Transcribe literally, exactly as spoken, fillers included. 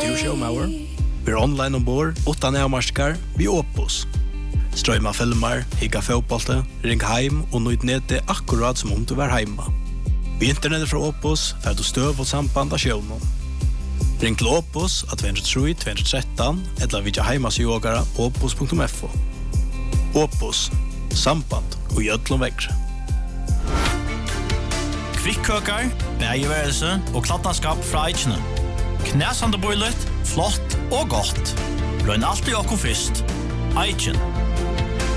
du showmauer. Vi er online ombord, utan avmarskar, vi Opus. Strøyma filmer, higga fotbollte, ring heim og nøyd nede akkurat som om du var heima. Vi internettet fra Opus, fer du støv og samband av sjøvnen. Ring til Opus at två tre tre två ett tre eller vidja heimasjågara opus punktum f o. Opus, samband og gjødlom vekkre. Kvikkøkar, bægeværelse og klattenskap fra Eichene. Knæsande bøylet, flott og godt. Røyn alltid okkom fyrst. Eichen.